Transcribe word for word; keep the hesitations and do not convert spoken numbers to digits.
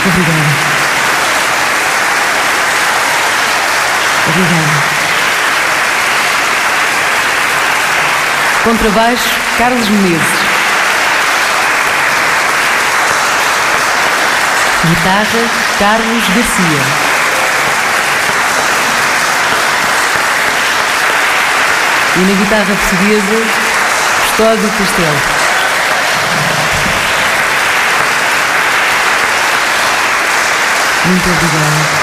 Obrigada. Obrigada. Contrabaixo, Carlos Menezes. Guitarra, Carlos Garcia. E na guitarra portuguesa, Custódio Castelo. Muito obrigada.